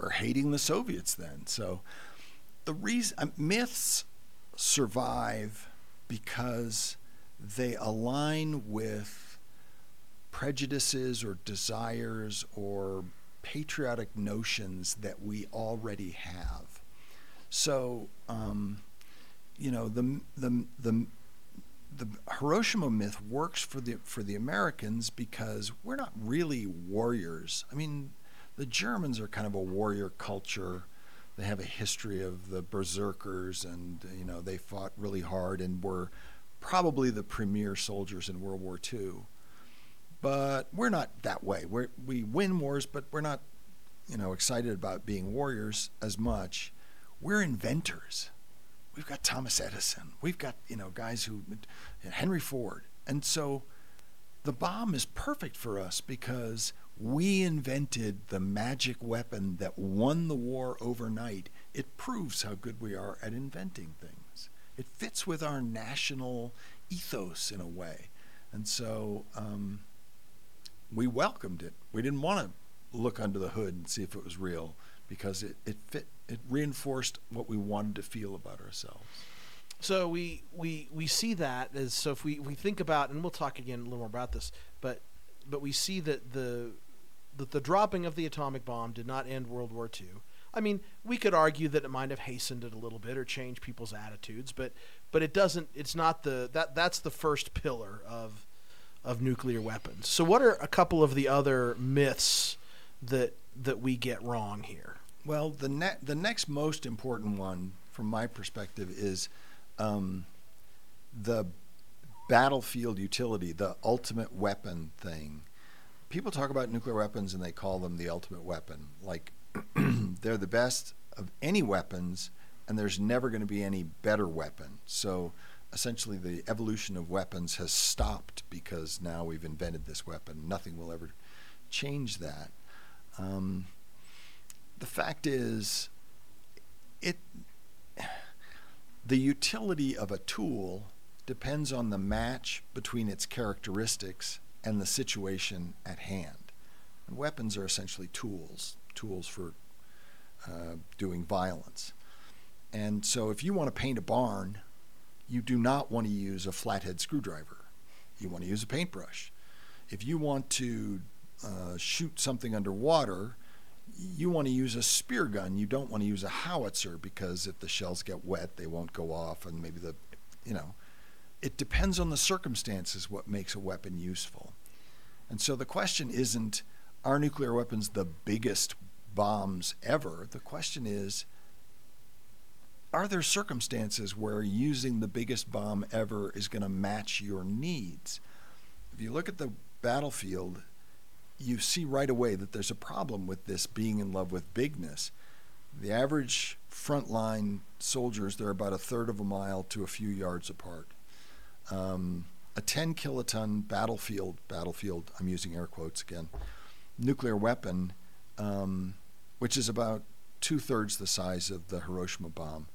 we're hating the Soviets then. So the reason myths survive because they align with prejudices or desires or patriotic notions that we already have. So, the Hiroshima myth works for the Americans because we're not really warriors. I mean, the Germans are kind of a warrior culture. They have a history of the berserkers, and they fought really hard and were probably the premier soldiers in World War II. But we're not that way. We win wars, but we're not, excited about being warriors as much. We're inventors. We've got Thomas Edison. We've got, guys Henry Ford. And so the bomb is perfect for us because we invented the magic weapon that won the war overnight. It proves how good we are at inventing things. It fits with our national ethos in a way. And so we welcomed it. We didn't want to look under the hood and see if it was real because it fit. It reinforced what we wanted to feel about ourselves. So we see that as, so if we think about, and we'll talk again a little more about this, but we see that the dropping of the atomic bomb did not end World War II. I mean, we could argue that it might have hastened it a little bit or changed people's attitudes, but it doesn't. It's not that's the first pillar of nuclear weapons. So what are a couple of the other myths that we get wrong here? Well, the next most important one, from my perspective, is the battlefield utility, the ultimate weapon thing. People talk about nuclear weapons and they call them the ultimate weapon. Like they're the best of any weapons, and there's never going to be any better weapon. So essentially, the evolution of weapons has stopped because now we've invented this weapon. Nothing will ever change that. The fact is, the utility of a tool depends on the match between its characteristics and the situation at hand. And weapons are essentially tools for doing violence. And so if you want to paint a barn, you do not want to use a flathead screwdriver. You want to use a paintbrush. If you want to shoot something underwater, you want to use a spear gun. You don't want to use a howitzer because if the shells get wet, they won't go off, and maybe it depends on the circumstances what makes a weapon useful. And so the question isn't, are nuclear weapons the biggest bombs ever? The question is, are there circumstances where using the biggest bomb ever is going to match your needs? If you look at the battlefield, you see right away that there's a problem with this being in love with bigness. The average frontline soldiers, they're about a third of a mile to a few yards apart. A 10 kiloton battlefield, I'm using air quotes again, nuclear weapon, which is about 2/3 the size of the Hiroshima bomb,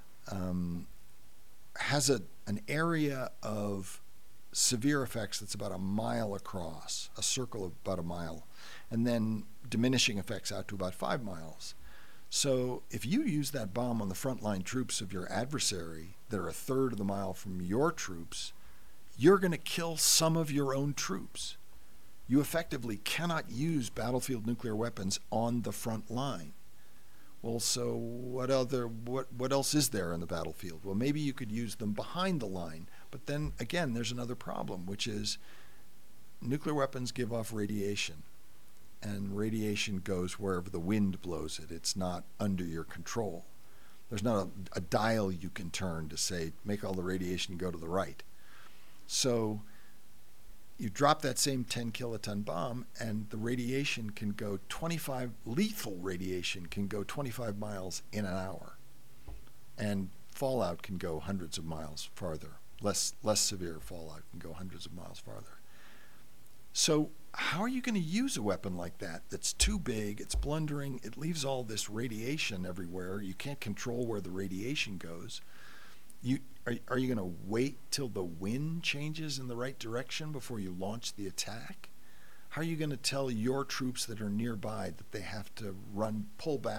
has an area of severe effects that's about a mile across, a circle of about a mile, and then diminishing effects out to about 5 miles. So if you use that bomb on the frontline troops of your adversary that are a third of the mile from your troops, you're going to kill some of your own troops. You effectively cannot use battlefield nuclear weapons on the front line. Well, so what else is there in the battlefield? Well, maybe you could use them behind the line. But then, again, there's another problem, which is nuclear weapons give off radiation. And radiation goes wherever the wind blows it. It's not under your control. There's not a dial you can turn to say, make all the radiation go to the right. So you drop that same 10 kiloton bomb, and the radiation can go lethal radiation can go 25 miles in an hour. And fallout can go hundreds of miles farther. Less severe fallout can go hundreds of miles farther. So how are you going to use a weapon like that that's too big, it's blundering, it leaves all this radiation everywhere, you can't control where the radiation goes? Are you going to wait till the wind changes in the right direction before you launch the attack? How are you going to tell your troops that are nearby that they have to pull back